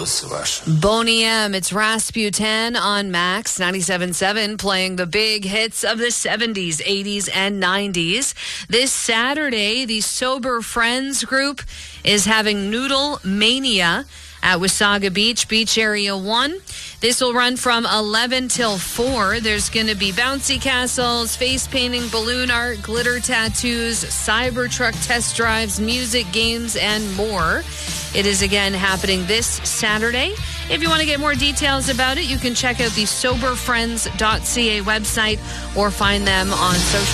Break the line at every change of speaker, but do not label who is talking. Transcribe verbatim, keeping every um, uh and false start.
голосы ваши.
Boney M, it's Rasputin on Max ninety-seven point seven, playing the big hits of the seventies, eighties, and nineties. This Saturday, the Sober Friends group is having Noodle Mania at Wasaga Beach, Beach Area one. This will run from eleven till four. There's going to be bouncy castles, face painting, balloon art, glitter tattoos, Cybertruck test drives, music, games, and more. It is again happening this Saturday. If you want to get more details about it, you can check out the sober friends dot c a website or find them on social